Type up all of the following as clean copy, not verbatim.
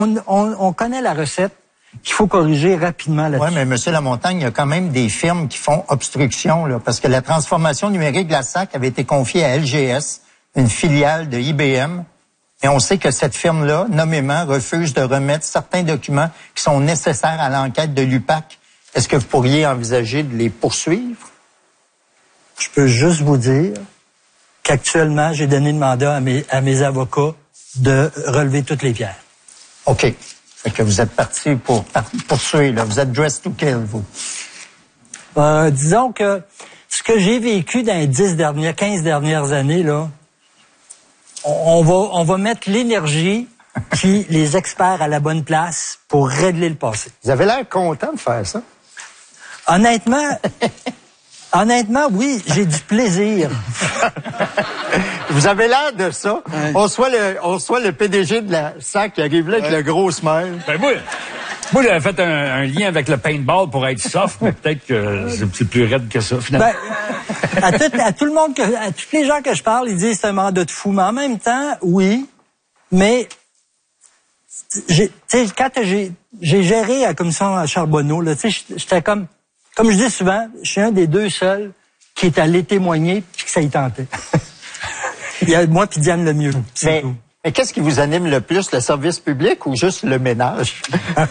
On connaît la recette qu'il faut corriger rapidement là-dessus. Oui, mais M. Lamontagne, il y a quand même des firmes qui font obstruction, là, parce que la transformation numérique de la SAC avait été confiée à LGS, une filiale de IBM, et on sait que cette firme-là, nommément, refuse de remettre certains documents qui sont nécessaires à l'enquête de l'UPAC. Est-ce que vous pourriez envisager de les poursuivre? Je peux juste vous dire qu'actuellement, j'ai donné le mandat à mes avocats de relever toutes les pierres. OK. Fait que vous êtes parti pour poursuivre, là. Vous êtes dressed to kill, vous. Disons que ce que j'ai vécu dans les 15 dernières années, là, on va mettre l'énergie puis les experts à la bonne place pour régler le passé. Vous avez l'air content de faire ça. Honnêtement, oui, j'ai du plaisir. Vous avez l'air de ça. Ouais. On soit le PDG de la SAC qui arrive là avec le gros smile. Ben moi j'avais fait un lien avec le paintball pour être soft, mais peut-être que c'est plus raide que ça, finalement. Ben, à tout le monde, à tous les gens que je parle, ils disent que c'est un mandat de fou. Mais en même temps, oui, mais quand j'ai géré la commission à Charbonneau, là, j'étais comme je dis souvent, je suis un des deux seuls qui est allé témoigner puis que ça y tentait. Il y a moi puis Diane Lemieux. Mais qu'est-ce qui vous anime le plus, le service public ou juste le ménage?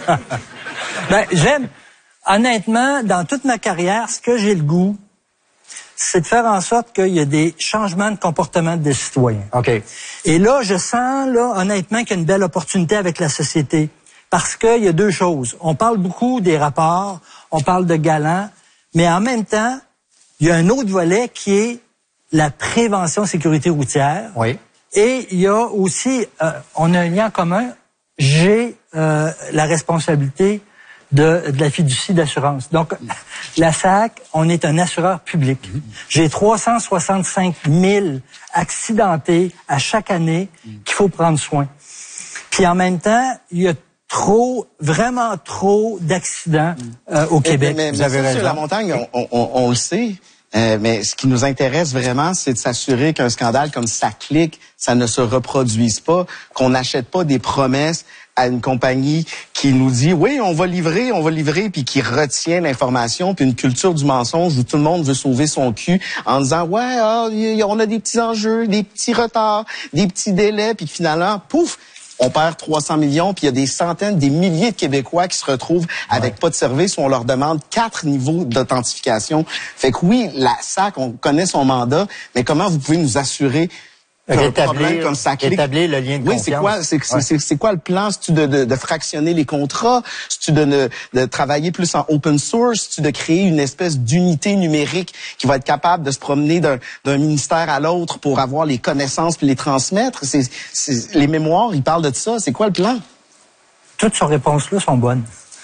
Ben, honnêtement, dans toute ma carrière, ce que j'ai le goût, c'est de faire en sorte qu'il y a des changements de comportement des citoyens. OK. Et là, je sens, honnêtement, qu'il y a une belle opportunité avec la société. Parce qu'il y a deux choses. On parle beaucoup des rapports, on parle de galants, mais en même temps, il y a un autre volet qui est la prévention sécurité routière. Oui. Et il y a aussi, on a un lien commun, j'ai la responsabilité de la fiducie d'assurance. Donc, la SAC, on est un assureur public. J'ai 365 000 accidentés à chaque année qu'il faut prendre soin. Puis en même temps, il y a vraiment trop d'accidents au Québec. Mais vous avez raison. Sur la montagne, on le sait. Mais ce qui nous intéresse vraiment, c'est de s'assurer qu'un scandale comme ça clique, ça ne se reproduise pas, qu'on n'achète pas des promesses à une compagnie qui nous dit oui, on va livrer, puis qui retient l'information, puis une culture du mensonge où tout le monde veut sauver son cul en disant ouais, on a des petits enjeux, des petits retards, des petits délais, puis finalement, pouf, on perd 300 millions, puis il y a des centaines, des milliers de Québécois qui se retrouvent avec pas de service où on leur demande 4 niveaux d'authentification. Fait que oui, la SAC, on connaît son mandat, mais comment vous pouvez nous assurer qu'un problème comme ça clique? Rétablir le lien de confiance. C'est quoi le plan? C'est-tu de fractionner les contrats? C'est-tu de travailler plus en open source? C'est-tu de créer une espèce d'unité numérique qui va être capable de se promener d'un ministère à l'autre pour avoir les connaissances puis les transmettre? Les mémoires, ils parlent de ça. C'est quoi le plan? Toutes ces réponses-là sont bonnes.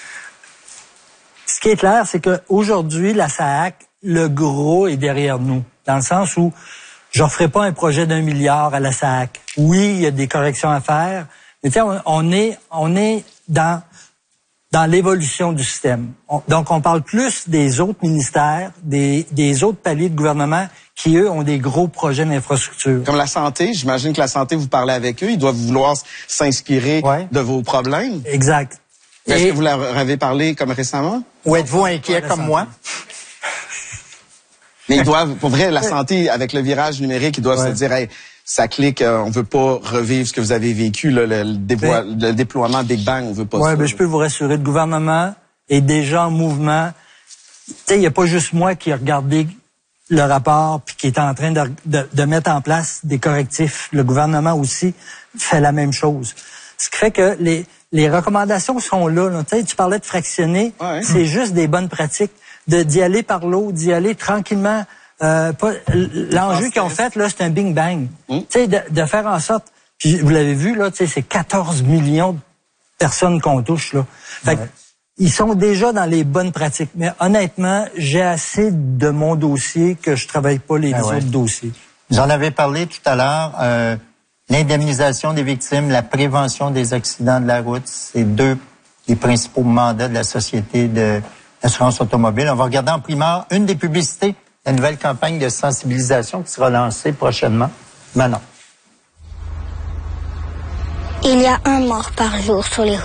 Ce qui est clair, c'est qu'aujourd'hui, la SAC, le gros est derrière nous. Dans le sens où je ne referai pas un projet d'1 milliard à la SAC. Oui, il y a des corrections à faire, mais on est dans l'évolution du système. Donc, on parle plus des autres ministères, des autres paliers de gouvernement qui, eux, ont des gros projets d'infrastructure. Comme la santé, j'imagine que la santé, vous parlez avec eux, ils doivent vouloir s'inspirer de vos problèmes. Exact. Est-ce que vous leur avez parlé comme récemment? Ou êtes-vous inquiet comme moi? Mais ils doivent, pour vrai, la santé, avec le virage numérique, ils doivent se dire, hey, ça clique, on veut pas revivre ce que vous avez vécu, le déploiement Big Bang, on veut pas ça. Oui, je peux vous rassurer, le gouvernement est déjà en mouvement. Tu sais, il n'y a pas juste moi qui ai regardé le rapport puis qui est en train de mettre en place des correctifs. Le gouvernement aussi fait la même chose. Ce qui fait que les recommandations sont là. Tu sais, tu parlais de fractionner, c'est juste des bonnes pratiques. D'y aller par l'eau, d'y aller tranquillement. L'enjeu qu'ils ont fait, là, c'est un bing bang. Tu sais, de faire en sorte, puis vous l'avez vu, là, tu sais, c'est 14 millions de personnes qu'on touche, là. Fait ils sont déjà dans les bonnes pratiques. Mais honnêtement, j'ai assez de mon dossier que je travaille pas les autres dossiers. Vous en avez parlé tout à l'heure, l'indemnisation des victimes, la prévention des accidents de la route, c'est deux des principaux mandats de la Société d'assurance automobile. On va regarder en primeur une des publicités de la nouvelle campagne de sensibilisation qui sera lancée prochainement. Manon. Il y a un mort par jour sur les routes.